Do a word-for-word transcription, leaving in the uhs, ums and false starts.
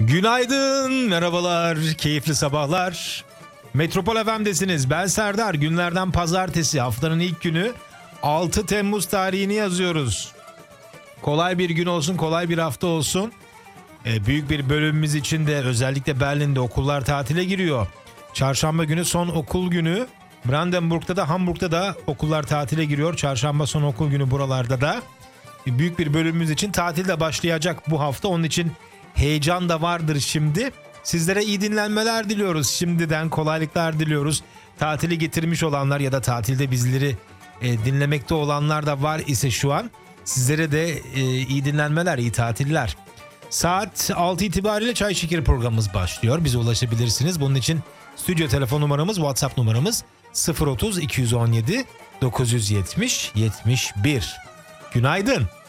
Günaydın, merhabalar, keyifli sabahlar. Metropol F M'desiniz. Ben Serdar. Günlerden pazartesi, haftanın ilk günü. altı Temmuz tarihini yazıyoruz. Kolay bir gün olsun, kolay bir hafta olsun. Ee, büyük bir bölümümüz için de özellikle Berlin'de okullar tatile giriyor. Çarşamba günü son okul günü. Brandenburg'da da Hamburg'da da okullar tatile giriyor. Çarşamba son okul günü buralarda da. Büyük bir bölümümüz için tatil de başlayacak bu hafta. Onun için heyecan da vardır şimdi. Sizlere iyi dinlenmeler diliyoruz. Şimdiden kolaylıklar diliyoruz. Tatili getirmiş olanlar ya da tatilde bizleri e, dinlemekte olanlar da var ise şu an. Sizlere de e, iyi dinlenmeler, iyi tatiller. Saat altı itibariyle Çay Şekeri programımız başlıyor. Bize ulaşabilirsiniz. Bunun için stüdyo telefon numaramız, WhatsApp numaramız sıfır otuz iki yüz on yedi dokuz yüz yetmiş yetmiş bir. Günaydın.